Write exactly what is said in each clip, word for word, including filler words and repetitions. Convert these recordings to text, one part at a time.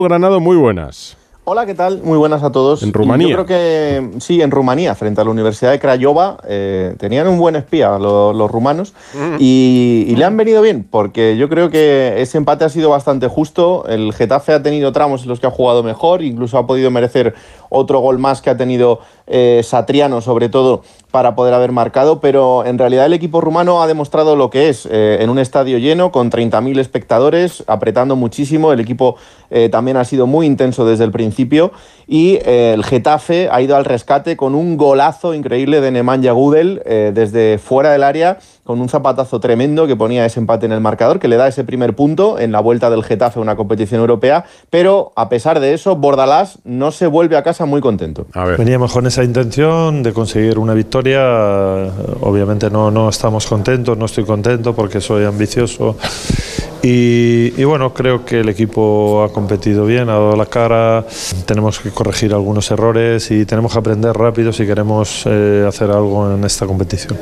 Granado, muy buenas. Hola, ¿qué tal? Muy buenas a todos. En Rumanía. Yo creo que sí, en Rumanía, frente a la Universidad de Craiova, eh, tenían un buen espía los, los rumanos y, y le han venido bien, porque yo creo que ese empate ha sido bastante justo. El Getafe ha tenido tramos en los que ha jugado mejor, incluso ha podido merecer otro gol más que ha tenido eh, Satriano, sobre todo, para poder haber marcado, pero en realidad el equipo rumano ha demostrado lo que es, eh, en un estadio lleno, con treinta mil espectadores, apretando muchísimo. El equipo eh, también ha sido muy intenso desde el principio y eh, el Getafe ha ido al rescate con un golazo increíble de Nemanja Gudel eh, desde fuera del área, con un zapatazo tremendo que ponía ese empate en el marcador, que le da ese primer punto en la vuelta del Getafe a una competición europea, pero a pesar de eso, Bordalás no se vuelve a casa muy contento. A ver. Veníamos con esa intención de conseguir una victoria. Obviamente no, no estamos contentos, no estoy contento porque soy ambicioso y, y bueno, creo que el equipo ha competido bien, ha dado la cara. Tenemos que corregir algunos errores y tenemos que aprender rápido si queremos eh, hacer algo en esta competición.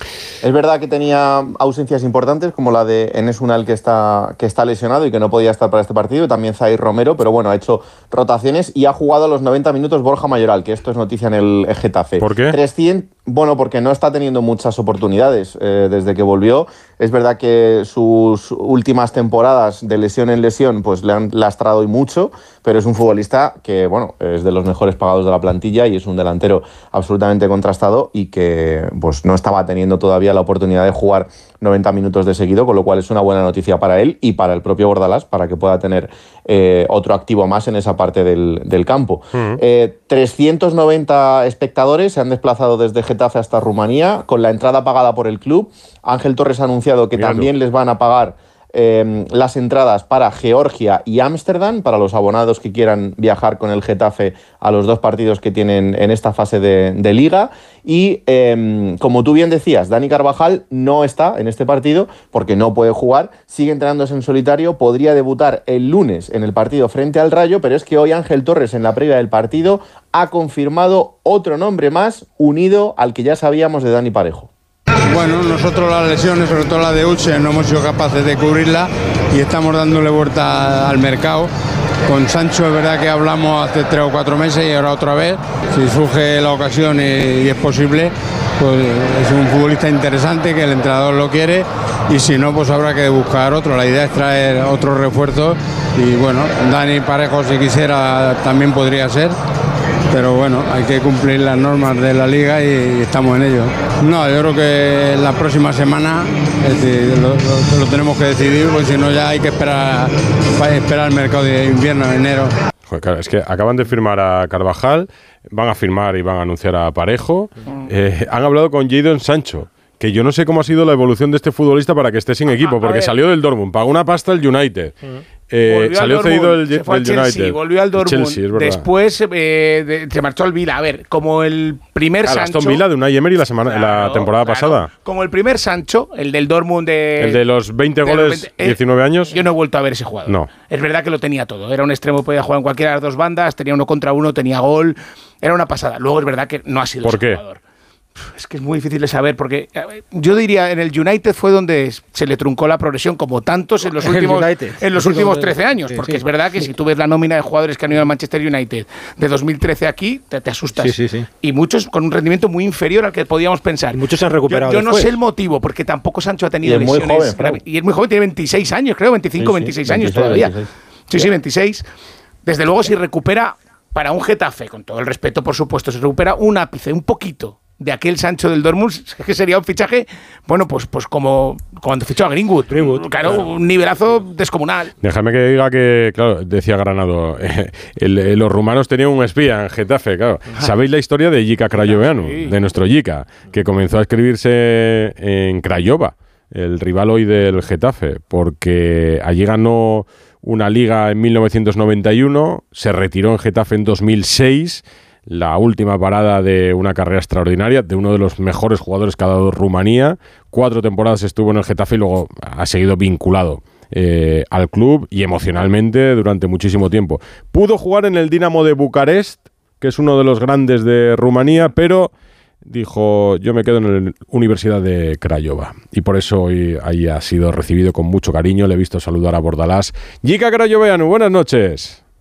Es verdad que tenía ausencias importantes, como la de Enes Unal, que está, que está lesionado y que no podía estar para este partido, y también Zaire Romero, pero bueno, ha hecho rotaciones y ha jugado a los noventa minutos Borja Mayoral, que esto es noticia en el Getafe. ¿Por qué? trescientos, bueno, porque no está teniendo muchas oportunidades eh, desde que volvió. Es verdad que sus últimas temporadas de lesión en lesión pues le han lastrado y mucho, pero es un futbolista que, bueno, es de los mejores pagados de la plantilla y es un delantero absolutamente contrastado y que pues no estaba teniendo todavía la oportunidad de jugar noventa minutos de seguido, con lo cual es una buena noticia para él y para el propio Bordalás, para que pueda tener eh, otro activo más en esa parte del, del campo. Uh-huh. eh, trescientos noventa espectadores se han desplazado desde Getafe hasta Rumanía, con la entrada pagada por el club. Ángel Torres ha anunciado que Mirando. también les van a pagar Eh, las entradas para Georgia y Ámsterdam, para los abonados que quieran viajar con el Getafe a los dos partidos que tienen en esta fase de, de Liga. Y eh, como tú bien decías, Dani Carvajal no está en este partido porque no puede jugar, sigue entrenándose en solitario, podría debutar el lunes en el partido frente al Rayo, pero es que hoy Ángel Torres, en la previa del partido, ha confirmado otro nombre más unido al que ya sabíamos de Dani Parejo. Bueno, nosotros las lesiones, sobre todo la de Uche, no hemos sido capaces de cubrirla y estamos dándole vuelta al mercado. Con Sancho es verdad que hablamos hace tres o cuatro meses y ahora otra vez. Si surge la ocasión y, y es posible, pues es un futbolista interesante que el entrenador lo quiere y si no, pues habrá que buscar otro. La idea es traer otros refuerzos y bueno, Dani Parejo si quisiera también podría ser. Pero bueno, hay que cumplir las normas de la liga y estamos en ello. No, yo creo que la próxima semana es decir, lo, lo, lo tenemos que decidir, porque si no ya hay que esperar, esperar el mercado de invierno, en enero. Joder, claro, es que acaban de firmar a Carvajal, van a firmar y van a anunciar a Parejo, eh, han hablado con Jadon Sancho, que yo no sé cómo ha sido la evolución de este futbolista para que esté sin equipo, porque salió del Dortmund, pagó una pasta el United. Uh-huh. Eh, salió cedido el, se fue del al Chelsea, United. Volvió al Dortmund. Chelsea, es después eh, de, se marchó al Villa. A ver, como el primer a Sancho. Aston Villa de Unai Emery la, semana, claro, la temporada claro. pasada. Como el primer Sancho, el del Dortmund de. El de los veinte de goles, veinte, diecinueve años. Yo no he vuelto a ver ese jugador. No. Es verdad que lo tenía todo. Era un extremo, podía jugar en cualquiera de las dos bandas, tenía uno contra uno, tenía gol. Era una pasada. Luego es verdad que no ha sido ¿Por ese qué? jugador. Es que es muy difícil de saber, porque yo diría en el United fue donde se le truncó la progresión, como tantos en los últimos, en los últimos trece años, porque sí, sí. es verdad que si tú ves la nómina de jugadores que han ido al Manchester United de dos mil trece aquí, te, te asustas. Sí, sí, sí. Y muchos con un rendimiento muy inferior al que podíamos pensar. Y muchos se han recuperado. Yo, yo no después. sé el motivo, porque tampoco Sancho ha tenido y es lesiones. Muy joven, claro. Y es muy joven, tiene veintiséis años, creo, veinticinco, sí, sí, veintiséis años veintiséis, todavía. veintiséis. Sí, sí, veintiséis. Desde luego, si recupera, para un Getafe, con todo el respeto, por supuesto, si recupera un ápice, un poquito de aquel Sancho del Dortmund, que sería un fichaje, bueno, pues, pues como cuando fichó a Greenwood. Greenwood claro, claro, un nivelazo descomunal. Déjame que diga que, claro, decía Granado, eh, el, el, los rumanos tenían un espía en Getafe, claro. Ah. ¿Sabéis la historia de Jika Crayoveanu? Sí. De nuestro Jika, que comenzó a escribirse en Craiova, el rival hoy del Getafe, porque allí ganó una liga en mil novecientos noventa y uno, se retiró en Getafe en dos mil seis, la última parada de una carrera extraordinaria de uno de los mejores jugadores que ha dado Rumanía. Cuatro temporadas estuvo en el Getafe y luego ha seguido vinculado eh, al club y emocionalmente durante muchísimo tiempo. Pudo jugar en el Dinamo de Bucarest, que es uno de los grandes de Rumanía, pero dijo, yo me quedo en la Universidad de Craiova. Y por eso hoy ahí ha sido recibido con mucho cariño. Le he visto saludar a Bordalás. Jika Crayoveanu, buenas noches.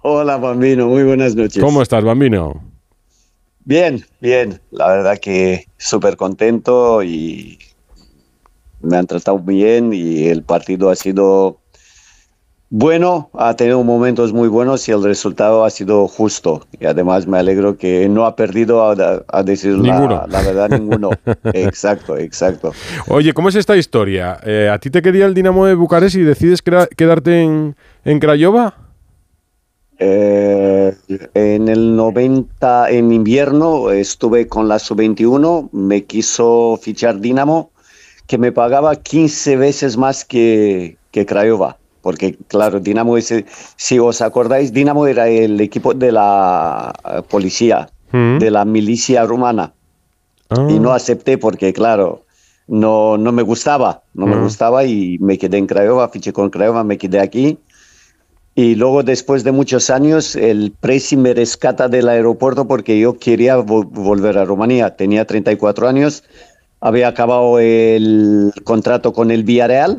Hola, Bambino, muy buenas noches. ¿Cómo estás, Bambino? Bien, bien. La verdad que súper contento y me han tratado bien y el partido ha sido bueno, ha tenido momentos muy buenos y el resultado ha sido justo. Y además me alegro que no ha perdido, a, a decir la, la verdad, ninguno. Exacto, exacto. Oye, ¿cómo es esta historia? Eh, ¿A ti te quería el Dinamo de Bucarest y decides quedarte en, en Craiova? Eh, en el noventa, en invierno, estuve con la sub veintiuno, me quiso fichar Dinamo, que me pagaba quince veces más que, que Craiova. Porque, claro, Dinamo, es, si os acordáis, Dinamo era el equipo de la policía, ¿Mm? de la milicia rumana. Oh. Y no acepté porque, claro, no, no me gustaba, no ¿Mm? me gustaba y me quedé en Craiova, fiché con Craiova, me quedé aquí. Y luego, después de muchos años, el Presi me rescata del aeropuerto porque yo quería vo- volver a Rumanía. Tenía treinta y cuatro años, había acabado el contrato con el Villarreal.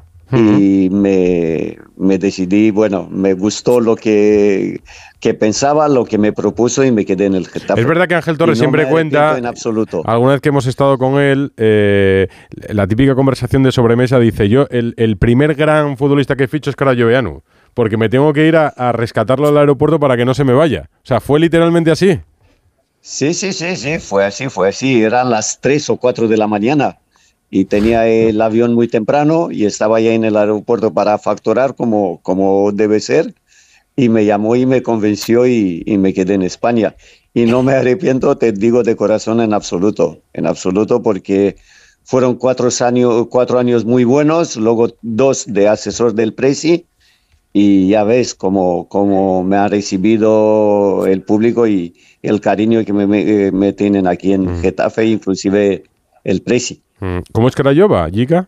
Y me, me decidí, bueno, me gustó lo que, que pensaba, lo que me propuso y me quedé en el Getafe. Es verdad que Ángel Torres no siempre cuenta, en absoluto. Alguna vez que hemos estado con él, eh, la típica conversación de sobremesa dice, yo el, el primer gran futbolista que ficho es Crayoveanu, porque me tengo que ir a, a rescatarlo al aeropuerto para que no se me vaya. O sea, ¿fue literalmente así? Sí, sí, sí, sí, fue así, fue así. Eran las tres o cuatro de la mañana. Y tenía el avión muy temprano y estaba ya en el aeropuerto para facturar como, como debe ser. Y me llamó y me convenció y, y me quedé en España. Y no me arrepiento, te digo de corazón, en absoluto. En absoluto, porque fueron cuatro años, cuatro años muy buenos, luego dos de asesor del Presi. Y ya ves cómo, cómo me ha recibido el público y el cariño que me, me, me tienen aquí en mm. Getafe, inclusive el Presi. ¿Cómo es Craiova, Jica?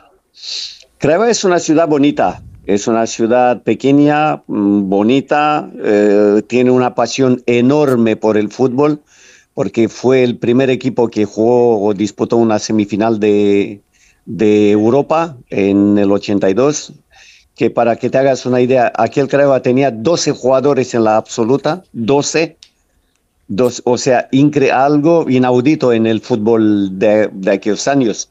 Craiova es una ciudad bonita, es una ciudad pequeña, bonita, eh, tiene una pasión enorme por el fútbol, porque fue el primer equipo que jugó o disputó una semifinal de, de Europa en el ochenta y dos, que para que te hagas una idea, aquí el Craiova tenía doce jugadores en la absoluta, doce. Dos, o sea, incre- algo inaudito en el fútbol de, de aquellos años.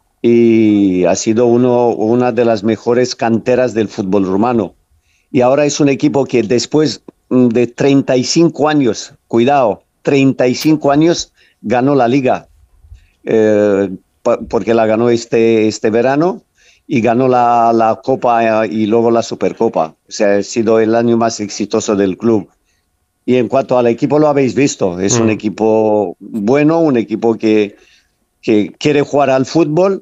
Y ha sido uno, una de las mejores canteras del fútbol rumano. Y ahora es un equipo que después de treinta y cinco años, cuidado, treinta y cinco años, ganó la Liga. Eh, porque la ganó este, este verano y ganó la, la Copa y luego la Supercopa. O sea, ha sido el año más exitoso del club. Y en cuanto al equipo, lo habéis visto, es mm. un equipo bueno, un equipo que, que quiere jugar al fútbol,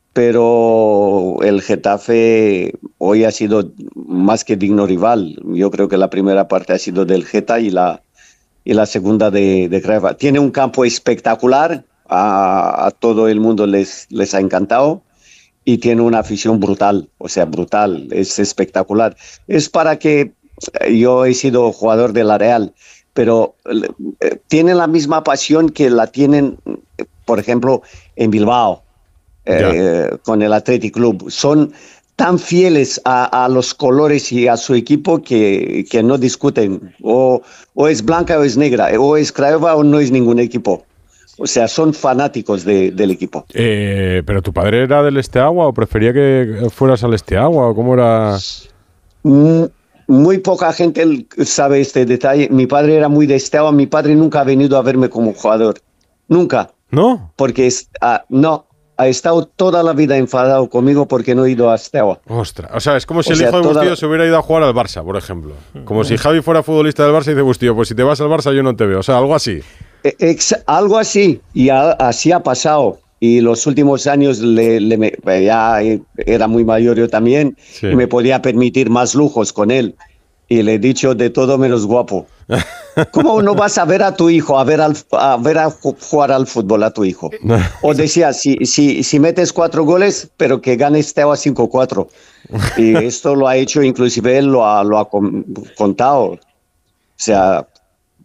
pero el Getafe hoy ha sido más que digno rival. Yo creo que la primera parte ha sido del Geta y la, y la segunda de, de Craiova. Tiene un campo espectacular, a, a todo el mundo les, les ha encantado y tiene una afición brutal, o sea, brutal, es espectacular. Es para que... Yo he sido jugador de la Real, pero eh, tienen la misma pasión que la tienen, por ejemplo, en Bilbao, eh, con el Athletic Club. Son tan fieles a, a los colores y a su equipo que, que no discuten. O, o es blanca o es negra, o es Craiova o no es ningún equipo. O sea, son fanáticos de, del equipo. Eh, ¿Pero tu padre era del Esteagua o prefería que fueras al Esteagua o cómo era...? Mm. Muy poca gente sabe este detalle. Mi padre era muy de Esteagua. Mi padre nunca ha venido a verme como jugador. Nunca. ¿No? Porque es, uh, no, ha estado toda la vida enfadado conmigo porque no he ido a Esteagua. Ostras. O sea, es como si o el sea, hijo de Bustillo la... se hubiera ido a jugar al Barça, por ejemplo. Como si Javi fuera futbolista del Barça y dice, Bustillo, pues si te vas al Barça yo no te veo. O sea, algo así. Ex, algo así. Y a, así ha pasado. Y los últimos años le, le, ya era muy mayor yo también, sí. Y me podía permitir más lujos con él. Y le he dicho de todo menos guapo. ¿Cómo no vas a ver a tu hijo, a ver, al, a ver a jugar al fútbol a tu hijo? O decía, si, si, si metes cuatro goles, pero que gane Esteagua cinco cuatro. Y esto lo ha hecho, inclusive él lo ha, lo ha contado. O sea,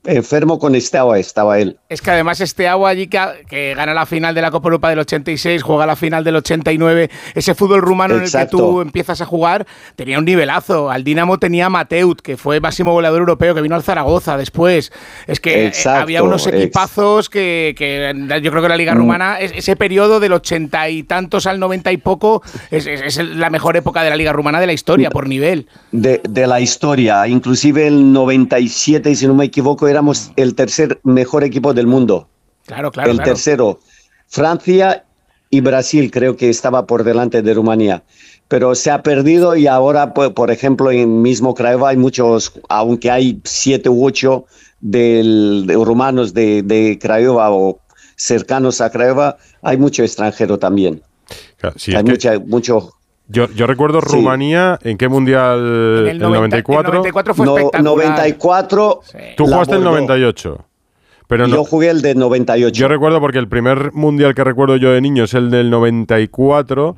enfermo con Steaua, estaba él. Es que además Steaua allí que, que gana la final de la Copa Europa del ochenta y seis, juega la final del ochenta y nueve, ese fútbol rumano Exacto. en el que tú empiezas a jugar, tenía un nivelazo. Al Dinamo tenía Mateut, que fue máximo goleador europeo, que vino al Zaragoza después. Es que Exacto, había unos equipazos que, que yo creo que la Liga mm. Rumana, ese periodo del ochenta y tantos al noventa y poco, es, es, es la mejor época de la Liga Rumana de la historia, por nivel. De, de la historia, inclusive el noventa y siete, si no me equivoco, éramos el tercer mejor equipo del mundo. Claro, claro. El claro. tercero. Francia y Brasil creo que estaba por delante de Rumanía. Pero se ha perdido y ahora, por, por ejemplo, en mismo Craiova hay muchos, aunque hay siete u ocho del, de rumanos de, de Craiova o cercanos a Craiova, hay mucho extranjero también. Claro, sí, hay es mucha, mucho... Yo, yo recuerdo sí. Rumanía, ¿en qué mundial? En el, noventa, ¿el noventa y cuatro? El noventa y cuatro fue no, espectacular. noventa y cuatro. Sí. Tú jugaste el noventa y ocho. Pero yo no, jugué el de noventa y ocho. Yo recuerdo porque el primer mundial que recuerdo yo de niño es el del noventa y cuatro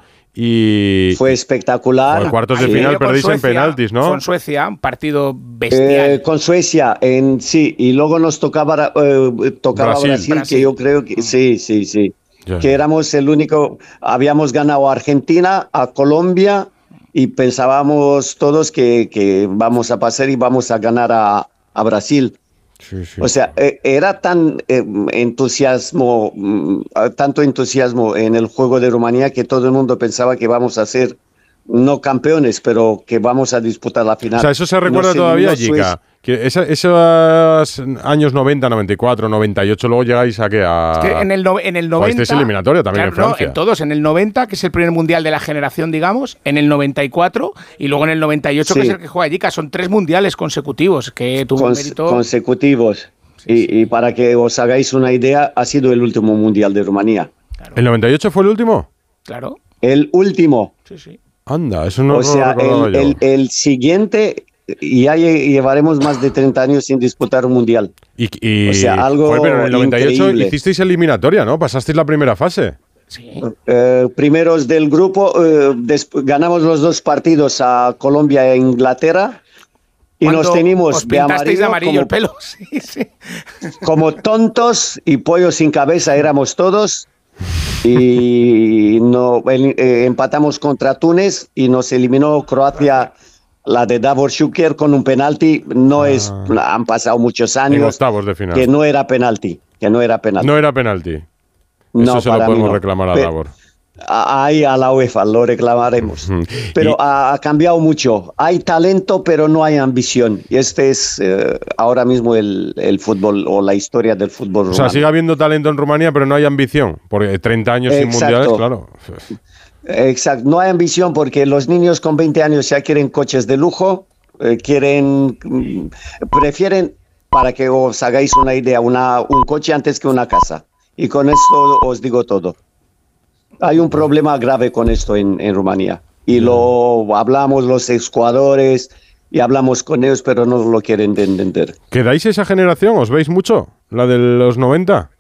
y... Fue espectacular. Los cuartos de sí. final perdéis en penaltis, ¿no? Con Suecia, un partido bestial. Eh, con Suecia, en, sí. Y luego nos tocaba, eh, tocaba Brasil. Brasil, Brasil, que yo creo que sí, sí, sí. Ya. Que éramos el único... Habíamos ganado a Argentina, a Colombia y pensábamos todos que, que vamos a pasar y vamos a ganar a, a Brasil. Sí, sí. O sea, eh, era tan eh, entusiasmo, mm, tanto entusiasmo en el juego de Rumanía que todo el mundo pensaba que vamos a ser no campeones, pero que vamos a disputar la final. O sea, eso se recuerda no todavía, Jica. Que esa, esos años noventa, noventa y cuatro, noventa y ocho, luego llegáis a qué? A... Es que en el, no, en el noventa... Pues eliminatoria también claro, en Francia. No, en todos. En el noventa, que es el primer mundial de la generación, digamos. En el noventa y cuatro y luego en el noventa y ocho, sí. que es el que juega Jica. Son tres mundiales consecutivos que tuvo Cons mérito. Consecutivos. Sí, y, sí. y para que os hagáis una idea, ha sido el último mundial de Rumanía. Claro. ¿El noventa y ocho fue el último? Claro. El último. Sí, sí. Anda, eso no O sea, no el, el, el siguiente... Y ya llevaremos más de treinta años sin disputar un mundial. Y, y, o sea, algo fue, pero en el noventa y ocho increíble. Hicisteis eliminatoria, ¿no? Pasasteis la primera fase. Sí. Eh, primeros del grupo, eh, ganamos los dos partidos a Colombia e Inglaterra. Y nos teníamos os de amarillo, de amarillo como, el pelo. Sí, sí. Como tontos y pollos sin cabeza éramos todos. Y no, eh, empatamos contra Túnez y nos eliminó Croacia. La de Davor Šuker con un penalti, no ah. es, han pasado muchos años. En octavos de final. Que no era penalti, que no era penalti. No era penalti. Eso no, se lo podemos no. reclamar a Pero, Davor. Ahí a la UEFA lo reclamaremos. Pero y, ha, ha cambiado mucho. Hay talento, pero no hay ambición. Y este es eh, ahora mismo el, el fútbol o la historia del fútbol rumano. O sea, sigue habiendo talento en Rumanía, pero no hay ambición. Porque treinta años Exacto. sin mundiales, claro. Exacto, no hay ambición porque los niños con veinte años ya quieren coches de lujo, eh, quieren, prefieren, para que os hagáis una idea, una, un coche antes que una casa. Y con esto os digo todo. Hay un problema grave con esto en, en Rumanía. Y lo hablamos los exjugadores y hablamos con ellos, pero no lo quieren entender. ¿Quedáis esa generación? ¿Os veis mucho? ¿La de los noventa?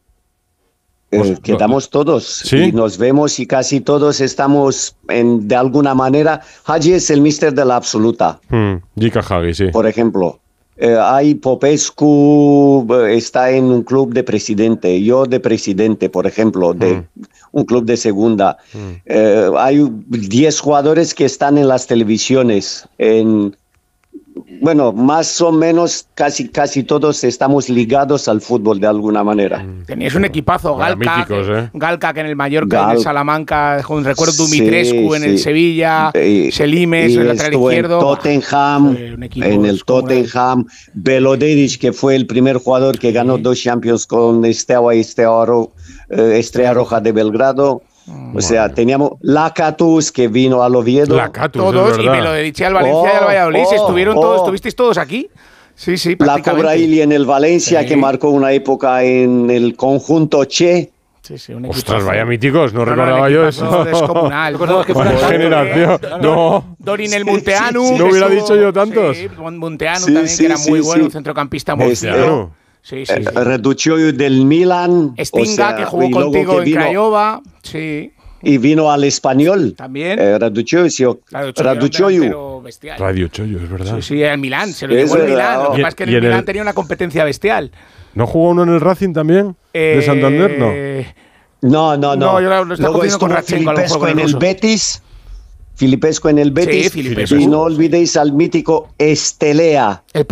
Eh, quedamos todos ¿Sí? y nos vemos y casi todos estamos en, de alguna manera. Hagi es el míster de la absoluta. Hmm, Jica Hagi, sí. Por ejemplo, eh, hay Popescu, está en un club de presidente, yo de presidente, por ejemplo, de hmm. un club de segunda. Hmm. Eh, hay diez jugadores que están en las televisiones, en... Bueno, más o menos casi casi todos estamos ligados al fútbol de alguna manera. Teníais un equipazo, Galca, míticos, ¿eh? Galca que en el Mallorca, Gal en el Salamanca, con recuerdo Dumitrescu sí, en el sí. Sevilla, y, Selimes en el lateral izquierdo. En Tottenham, en el Tottenham, Belodedic, que fue el primer jugador que ganó sí. dos Champions con Steaua y Steaua Ro, eh, Estrella Roja de Belgrado. O sea, teníamos Lacatus que vino al Oviedo. Lacatus, todos, y me lo dediché al Valencia oh, y al Valladolid. Oh, ¿Estuvieron oh. todos, ¿Estuvisteis todos aquí? Sí, sí, prácticamente. La Cobraili en el Valencia, sí. que marcó una época en el conjunto Che. Sí, sí, un Ostras, vaya míticos, no, no recordaba no, yo eso. Descomunal. que generación. No. Dorin el Munteanu. Sí, sí, no hubiera dicho yo tantos. Sí, Munteanu sí, también, sí, que era muy sí, bueno, sí. un centrocampista muy bueno. Sí, sí, sí. Reduccio del Milan. Stinga, o sea, que jugó contigo en Craiova. Sí. Y vino al Español. También. Eh, Raducioiu. Raducioiu. bestial. Radio Chollo, es verdad. Sí, sí, el Milán, se lo Es llevó el verdad. Milán. Lo que Y- pasa es que en y el en Milán el- tenía una competencia bestial. ¿No jugó uno en el Racing también? ¿De Eh, Santander? No. No, no, no. No, yo lo- lo estaba Luego confundiendo con estuvo Radchenko, a lo mejor Filipesco con el en el ruso. Betis. Filipesco en el Betis. Filipesco. Y no olvidéis al mítico Estelea. El